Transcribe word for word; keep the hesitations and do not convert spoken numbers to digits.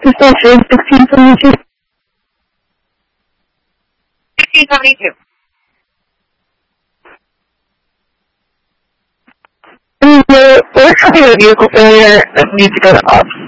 Essentially, sixteen seventy-two. sixteen seventy-two. We're having a vehicle failure that needs to go to ops.